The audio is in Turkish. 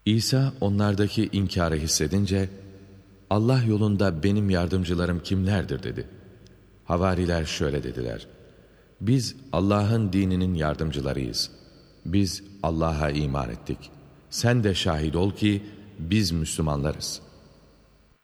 İsa onlardaki inkarı hissedince, Allah yolunda benim yardımcılarım kimlerdir dedi. Havariler şöyle dediler: Biz Allah'ın dininin yardımcılarıyız. Biz Allah'a iman ettik. Sen de şahit ol ki biz Müslümanlarız.